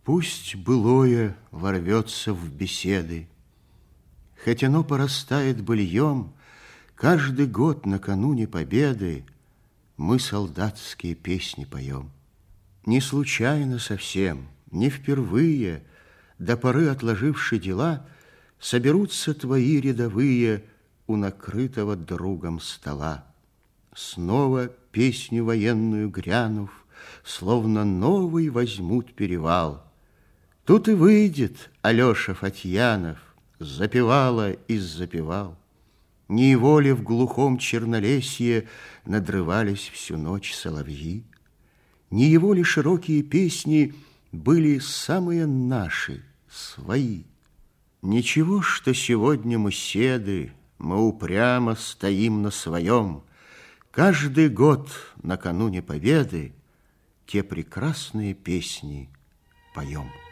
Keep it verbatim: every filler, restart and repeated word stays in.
Пусть былое ворвется в беседы, хоть оно порастает быльем, каждый год накануне победы мы солдатские песни поем. Не случайно совсем, не впервые, до поры отложивши дела, соберутся твои рядовые у накрытого другом стола. Снова песню военную грянув, словно новый возьмут перевал. Тут и выйдет Алеша Фатьянов, запевала и запевал. Не его ли в глухом чернолесье надрывались всю ночь соловьи? Не его ли широкие песни были самые наши, свои? Ничего, что сегодня мы седы, мы упрямо стоим на своем. Каждый год накануне победы те прекрасные песни поем.